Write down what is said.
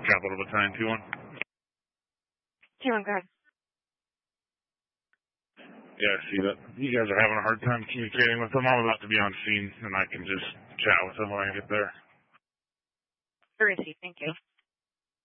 Capital Battalion 2-1. 2-1, go ahead. Yeah, I see that. You guys are having a hard time communicating with them. I'm about to be on scene, and I can just chat with them when I get there. Where is he? Thank you.